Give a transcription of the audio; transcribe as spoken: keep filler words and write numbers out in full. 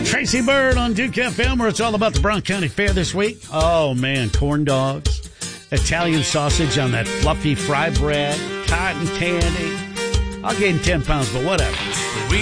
Tracy Bird on Duke F M, where it's all about the Brown County Fair this week. Oh, man, corn dogs, Italian sausage on that fluffy fry bread, cotton candy. I'll gain ten pounds, but whatever. We